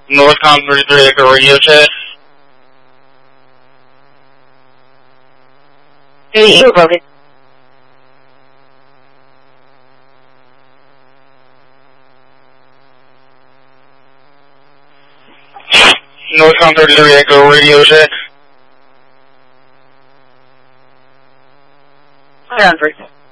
Northcom 33 Echo Radio check. Hey, you were broken. Northcom 33 Echo Radio check. Hold on for a second.